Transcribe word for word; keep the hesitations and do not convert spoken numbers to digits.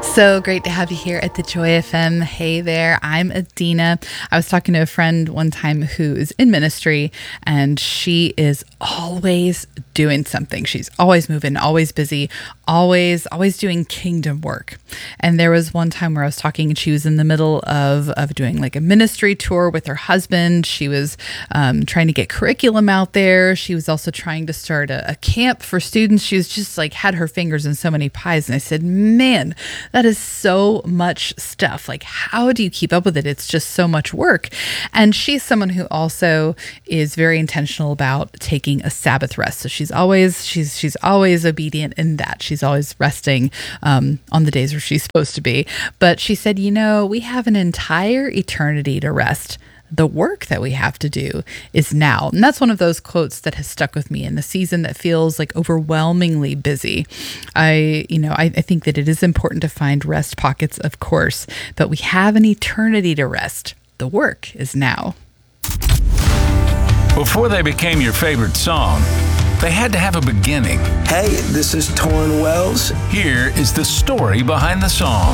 So great to have you here at the Joy F M. Hey there, I'm Adina. I was talking to a friend one time who is in ministry, and she is always doing something. She's always moving, always busy, always, always doing kingdom work. And there was one time where I was talking, and she was in the middle of, of doing like a ministry tour with her husband. She was um, trying to get curriculum out there. She was also trying to start a, a camp for students. She was just like had her fingers in so many pies. And I said, man, that is so much stuff. Like, how do you keep up with it? It's just so much work. And she's someone who also is very intentional about taking a Sabbath rest. So she's always, she's, she's always obedient in that. She's always resting um, on the days where she's supposed to be. But she said, you know, we have an entire eternity to rest. The work that we have to do is now. And that's one of those quotes that has stuck with me in the season that feels like overwhelmingly busy. I, you know, I, I think that it is important to find rest pockets, of course, but we have an eternity to rest. The work is now. Before they became your favorite song, they had to have a beginning. Hey, this is Torrin Wells. Here is the story behind the song.